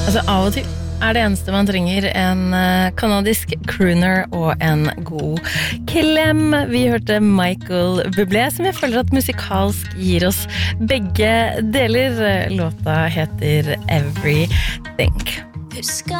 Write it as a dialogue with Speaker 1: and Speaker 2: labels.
Speaker 1: Altså av og til det eneste man trenger en kanadisk crooner og en god klem. Vi hørte Michael Bublé, som jeg føler at musikalsk gir oss begge deler. Låta heter Everything.
Speaker 2: Husker